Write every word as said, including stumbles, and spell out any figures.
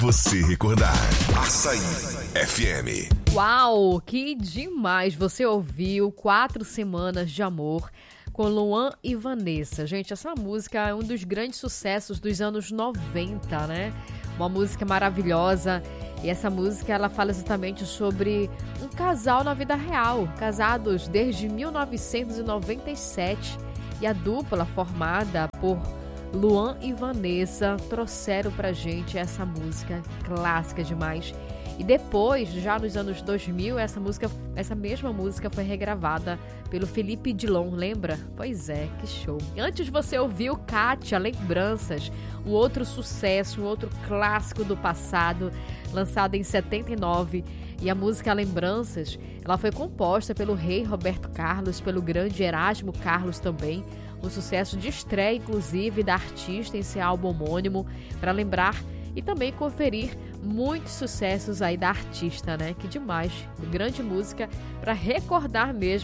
Você recordar. Açaí F M. Uau, que demais! Você ouviu Quatro Semanas de Amor com Luan e Vanessa. Gente, essa música é um dos grandes sucessos dos anos noventa, né? Uma música maravilhosa. E essa música, ela fala exatamente sobre um casal na vida real, casados desde mil novecentos e noventa e sete. E a dupla formada por Luan e Vanessa trouxeram pra gente essa música clássica demais. E depois, já nos anos dois mil, essa música, essa mesma música foi regravada pelo Felipe Dilon, lembra? Pois é, que show. Antes você ouviu Kátia, Lembranças, um outro sucesso, um outro clássico do passado, lançado em setenta e nove. E a música Lembranças, ela foi composta pelo rei Roberto Carlos, pelo grande Erasmo Carlos também. Um sucesso de estreia, inclusive, da artista em seu álbum homônimo, para lembrar e também conferir muitos sucessos aí da artista, né? Que demais, grande música para recordar mesmo